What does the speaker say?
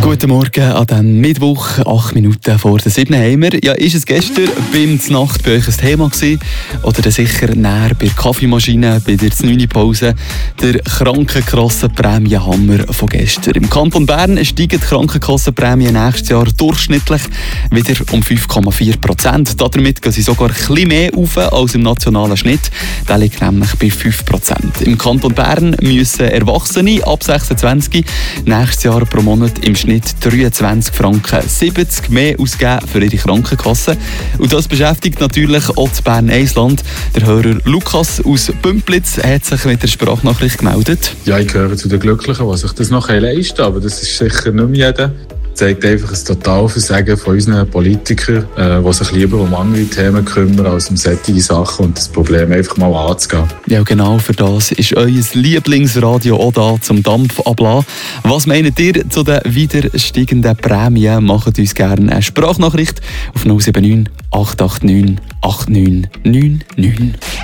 Guten Morgen an diesem Mittwoch, 8 Minuten vor der 7 haben wir. Ja, ist es gestern beim Znacht bei euch ein Thema gewesen? Oder dann sicher näher bei der Kaffeemaschine, bei der 9-Pause, der Krankenkassenprämienhammer von gestern. Im Kanton Bern steigen die Krankenkassenprämien nächstes Jahr durchschnittlich wieder um 5,4%. Damit gehen sie sogar ein bisschen mehr auf als im nationalen Schnitt. Der liegt nämlich bei 5%. Im Kanton Bern müssen Erwachsene ab 26 nächstes Jahr pro Monat im Schnitt 23 Franken 70 mehr ausgeben für ihre Krankenkasse. Und das beschäftigt natürlich auch das Bern-Eisland. Der Hörer Lukas aus Bümplitz hat sich mit der Sprachnachricht gemeldet. Ja, ich gehöre zu den Glücklichen, die sich das noch leisten können, aber das ist sicher nicht mehr jeder. Das zeigt einfach ein Totalversagen von unseren Politikern, die sich lieber um andere Themen kümmern, als um solche Sachen und das Problem einfach mal anzugehen. Ja, genau, für das ist euer Lieblingsradio auch da zum Dampf ablassen. Was meint ihr zu den wieder steigenden Prämien? Macht uns gerne eine Sprachnachricht auf 079 889 8999.